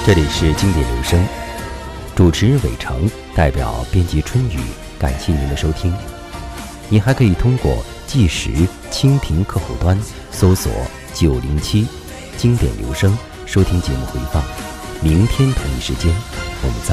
这里是经典留声，主持人伟成，代表编辑春雨，感谢您的收听。您还可以通过计时蜻蜓客户端搜索907经典留声收听节目回放。明天同一时间我们再